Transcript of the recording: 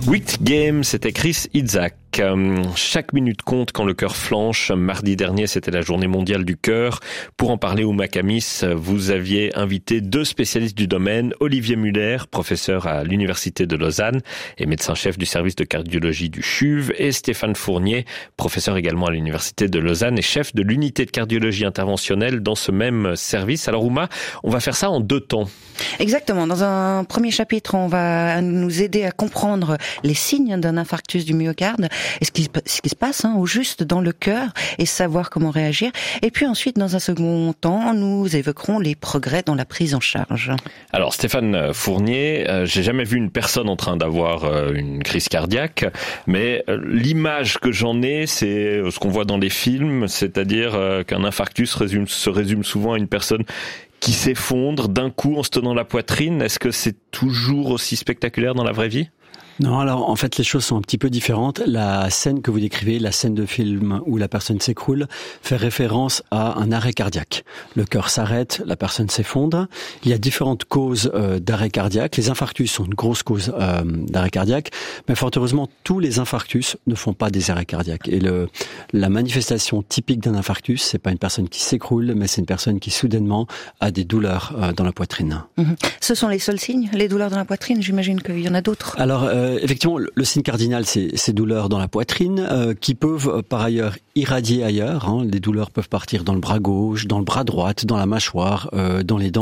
Wicked Game, c'était Chris Isaak. Chaque minute compte quand le cœur flanche. Mardi dernier, c'était la journée mondiale du cœur. Pour en parler, Ouma Kamis, vous aviez invité deux spécialistes du domaine, Olivier Muller, professeur à l'Université de Lausanne et médecin-chef du service de cardiologie du CHUV, et Stéphane Fournier, professeur également à l'Université de Lausanne et chef de l'unité de cardiologie interventionnelle dans ce même service. Alors Ouma, on va faire ça en deux temps. Exactement. Dans un premier chapitre, on va nous aider à comprendre les signes d'un infarctus du myocarde et ce qui se passe au juste dans le cœur et savoir comment réagir. Et puis ensuite, dans un second temps, nous évoquerons les progrès dans la prise en charge. Alors Stéphane Fournier, j'ai jamais vu une personne en train d'avoir une crise cardiaque, mais l'image que j'en ai, c'est ce qu'on voit dans les films, c'est-à-dire qu'un infarctus se résume souvent à une personne qui s'effondre d'un coup en se tenant la poitrine. Est-ce que c'est toujours aussi spectaculaire dans la vraie vie ? Non, alors en fait les choses sont un petit peu différentes. La scène que vous décrivez, la scène de film où la personne s'écroule, fait référence à un arrêt cardiaque. Le cœur s'arrête, la personne s'effondre. Il y a différentes causes d'arrêt cardiaque. Les infarctus sont une grosse cause d'arrêt cardiaque, mais fort heureusement, tous les infarctus ne font pas des arrêts cardiaques. Et la manifestation typique d'un infarctus, c'est pas une personne qui s'écroule, mais c'est une personne qui soudainement a des douleurs dans la poitrine. Ce sont les seuls signes, les douleurs dans la poitrine? J'imagine qu'il y en a d'autres. Alors, effectivement, le signe cardinal, c'est ces douleurs dans la poitrine qui peuvent par ailleurs irradier ailleurs. Les douleurs peuvent partir dans le bras gauche, dans le bras droit, dans la mâchoire, dans les dents.